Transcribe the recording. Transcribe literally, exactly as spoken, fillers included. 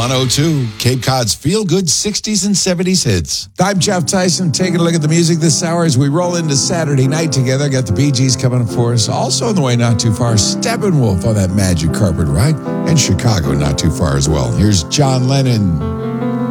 one oh two, Cape Cod's feel-good sixties and seventies hits. I'm Jeff Tyson, taking a look at the music this hour as we roll into Saturday night together. Got the Bee Gees coming up for us. Also on the way not too far, Steppenwolf on that Magic Carpet ride. And Chicago not too far as well. Here's John Lennon.